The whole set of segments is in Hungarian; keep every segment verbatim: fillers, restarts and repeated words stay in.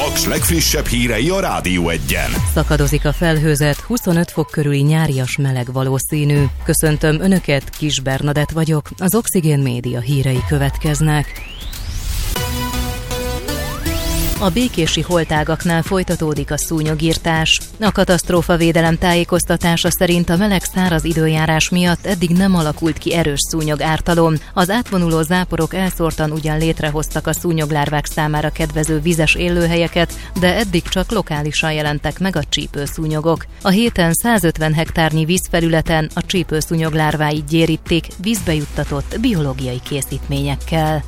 Paks legfrissebb hírei a Rádió Egyen. Szakadozik a felhőzet, huszonöt fok körüli nyárias meleg valószínű. Köszöntöm Önöket, Kis Bernadett vagyok, az Oxigén Média hírei következnek. A békési holtágaknál folytatódik a szúnyogirtás. A katasztrófavédelem tájékoztatása szerint a meleg száraz időjárás miatt eddig nem alakult ki erős szúnyogártalom. Az átvonuló záporok elszórtan ugyan létrehoztak a szúnyoglárvák számára kedvező vizes élőhelyeket, de eddig csak lokálisan jelentek meg a csípőszúnyogok. A héten százötven hektárnyi vízfelületen a csípőszúnyog lárváit gyérítik vízbe juttatott biológiai készítményekkel.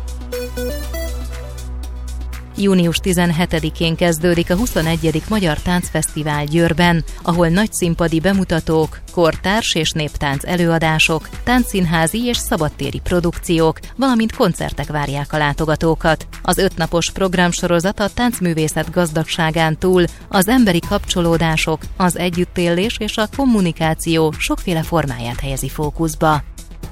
június tizenhetedikén kezdődik a huszonegyedik Magyar Táncfesztivál Győrben, ahol nagy színpadi bemutatók, kortárs és néptánc előadások, táncszínházi és szabadtéri produkciók, valamint koncertek várják a látogatókat. Az ötnapos programsorozat a táncművészet gazdagságán túl az emberi kapcsolódások, az együttélés és a kommunikáció sokféle formáját helyezi fókuszba.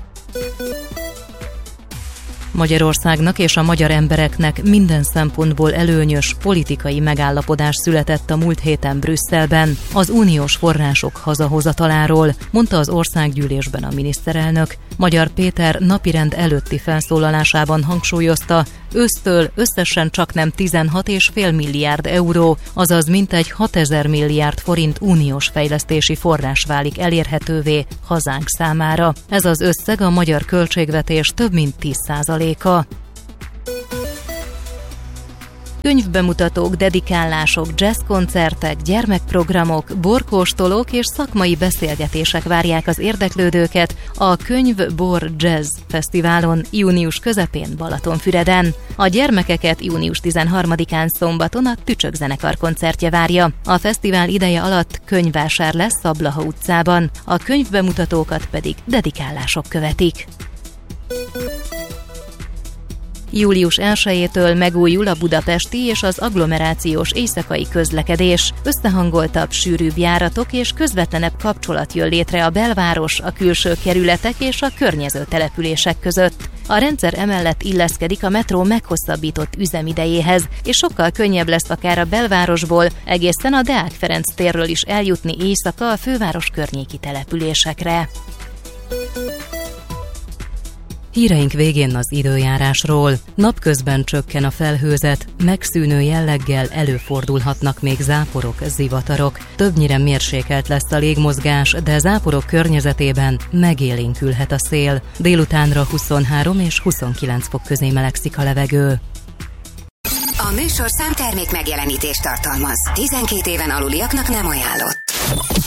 Magyarországnak és a magyar embereknek minden szempontból előnyös politikai megállapodás született a múlt héten Brüsszelben az uniós források hazahozataláról, mondta az országgyűlésben a miniszterelnök. Magyar Péter napirend előtti felszólalásában hangsúlyozta, ősztől összesen csaknem tizenhat egész öt milliárd euró, azaz mintegy hatezer milliárd forint uniós fejlesztési forrás válik elérhetővé hazánk számára. Ez az összeg a magyar költségvetés több mint tíz százaléka. Könyvbemutatók, dedikálások, jazzkoncertek, gyermekprogramok, borkóstolók és szakmai beszélgetések várják az érdeklődőket a Könyv Bor Jazz Fesztiválon június közepén Balatonfüreden. A gyermekeket június tizenharmadikán szombaton a Tücsök zenekar koncertje várja. A fesztivál ideje alatt könyvvásár lesz a Blaha utcában, a könyvbemutatókat pedig dedikálások követik. július elsejétől megújul a budapesti és az agglomerációs éjszakai közlekedés. Összehangoltabb, sűrűbb járatok és közvetlenebb kapcsolat jön létre a belváros, a külső kerületek és a környező települések között. A rendszer emellett illeszkedik a metró meghosszabbított üzemidejéhez, és sokkal könnyebb lesz akár a belvárosból, egészen a Deák Ferenc térről is eljutni éjszaka a főváros környéki településekre. Híreink végén az időjárásról. Napközben csökken a felhőzet, megszűnő jelleggel előfordulhatnak még záporok, zivatarok. Többnyire mérsékelt lesz a légmozgás, de záporok környezetében megélénkülhet a szél. Délutánra huszonhárom és huszonkilenc fok közé melegszik a levegő. A műsorszám termék megjelenítést tartalmaz. tizenkét éven aluliaknak nem ajánlott.